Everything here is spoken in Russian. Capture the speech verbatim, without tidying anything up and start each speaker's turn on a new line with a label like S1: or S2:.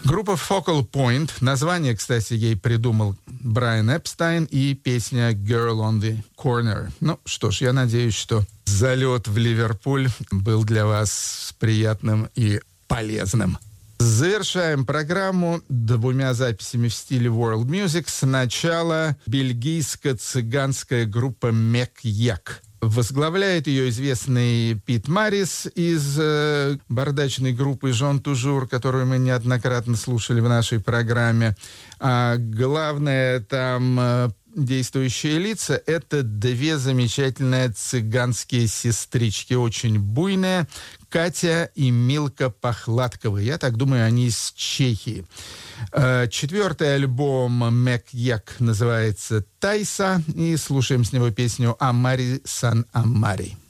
S1: Группа Focal Point. Название, кстати, ей придумал Брайан Эпстайн, и песня «Girl on the Corner». Ну что ж, я надеюсь, что залет в Ливерпуль был для вас приятным и полезным. Завершаем программу двумя записями в стиле World Music. Сначала бельгийско-цыганская группа Мек-Як. Возглавляет ее известный Пит Марис из э, бардачной группы «Жон Тужур», которую мы неоднократно слушали в нашей программе. А главное там э, действующие лица — это две замечательные цыганские сестрички, очень буйные, Катя и Милка Похладковы. Я так думаю, они из Чехии. Четвертый альбом Мек-Як называется «Тайса», и слушаем с него песню «Амари Сан Амари».